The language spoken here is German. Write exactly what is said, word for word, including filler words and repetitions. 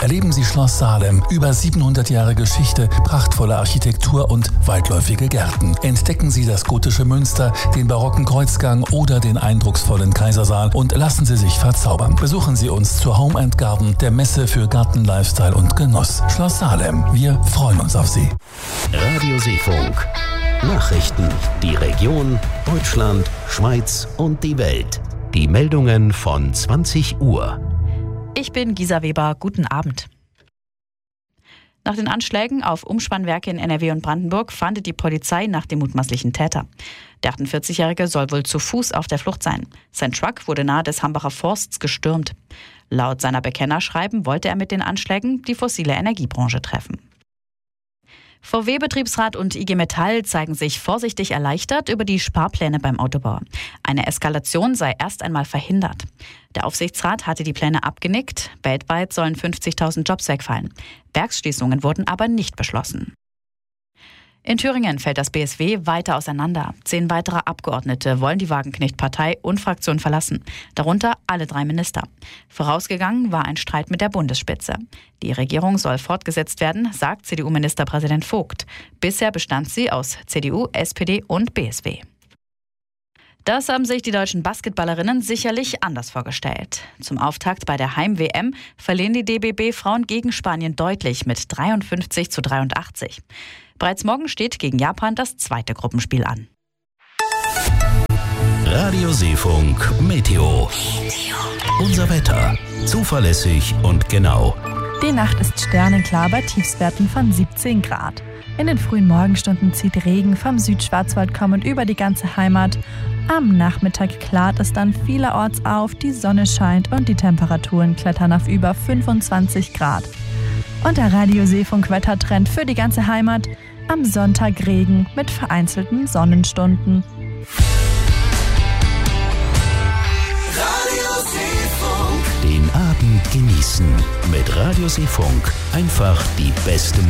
erleben Sie Schloss Salem. Über siebenhundert Jahre Geschichte, prachtvolle Architektur und weitläufige Gärten. Entdecken Sie das gotische Münster, den barocken Kreuzgang oder den eindrucksvollen Kaisersaal und lassen Sie sich verzaubern. Besuchen Sie uns zur Home and Garden, der Messe für Garten, Lifestyle und Genuss. Schloss Salem. Wir freuen uns auf Sie. Radio Seefunk. Nachrichten. Die Region, Deutschland, Schweiz und die Welt. Die Meldungen von zwanzig Uhr. Ich bin Gisa Weber. Guten Abend. Nach den Anschlägen auf Umspannwerke in N R W und Brandenburg fahndet die Polizei nach dem mutmaßlichen Täter. Der achtundvierzigjährige soll wohl zu Fuß auf der Flucht sein. Sein Truck wurde nahe des Hambacher Forsts gestürmt. Laut seiner Bekennerschreiben wollte er mit den Anschlägen die fossile Energiebranche treffen. V W-Betriebsrat und I G Metall zeigen sich vorsichtig erleichtert über die Sparpläne beim Autobau. Eine Eskalation sei erst einmal verhindert. Der Aufsichtsrat hatte die Pläne abgenickt. Weltweit sollen fünfzigtausend Jobs wegfallen. Werksschließungen wurden aber nicht beschlossen. In Thüringen fällt das B S W weiter auseinander. Zehn weitere Abgeordnete wollen die Wagenknecht-Partei und Fraktion verlassen. Darunter alle drei Minister. Vorausgegangen war ein Streit mit der Bundesspitze. Die Regierung soll fortgesetzt werden, sagt C D U-Ministerpräsident Vogt. Bisher bestand sie aus C D U, S P D und B S W. Das haben sich die deutschen Basketballerinnen sicherlich anders vorgestellt. Zum Auftakt bei der Heim-W M verlieren die D B B-Frauen gegen Spanien deutlich mit dreiundfünfzig zu dreiundachtzig. Bereits morgen steht gegen Japan das zweite Gruppenspiel an. Radio Seefunk Meteo. Unser Wetter. Zuverlässig und genau. Die Nacht ist sternenklar bei Tiefstwerten von siebzehn Grad. In den frühen Morgenstunden zieht Regen vom Südschwarzwald kommend über die ganze Heimat. Am Nachmittag klart es dann vielerorts auf, die Sonne scheint und die Temperaturen klettern auf über fünfundzwanzig Grad. Und der Radio Seefunk Wettertrend für die ganze Heimat: am Sonntag Regen mit vereinzelten Sonnenstunden. Radio Seefunk. Den Abend genießen mit Radio Seefunk. Einfach die beste Musik.